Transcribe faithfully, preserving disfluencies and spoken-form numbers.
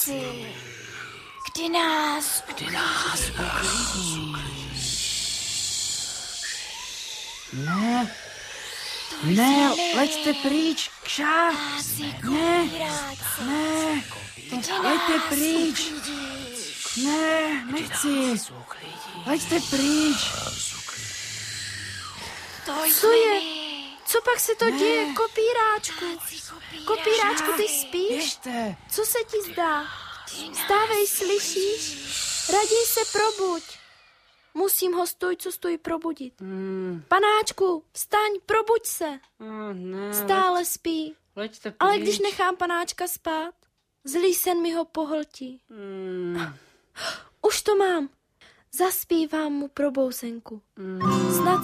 Panáčci, kdy nás Kdy nás uklidníš? Ne, ne, leďte pryč, kša. Ne, ne, leďte pryč. Ne, nechci. Leďte pryč. Co je? Co pak se to ne. děje, kopíráčku? Kopíráčku, ty spíš? Běžte. Co se ti zdá? Vstávej, slyšíš? Raději se probuď. Musím ho stůj, co stůj probudit. Mm. Panáčku, vstaň, probuď se. Mm, ne, Stále leď, spí. leďte pryč. Ale když nechám panáčka spát, zlý sen mi ho pohltí. Mm. Už to mám. Zaspívám mu probouzenku. Mm. Snad